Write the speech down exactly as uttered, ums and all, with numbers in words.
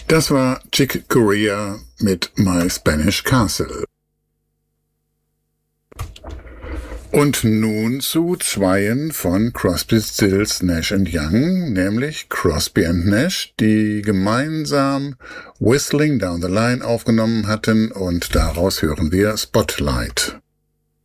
Das war Chick Corea mit My Spanish Castle. Und nun zu zweien von Crosby, Stills, Nash and Young, nämlich Crosby and Nash, die gemeinsam Whistling Down the Line aufgenommen hatten, und daraus hören wir Spotlight.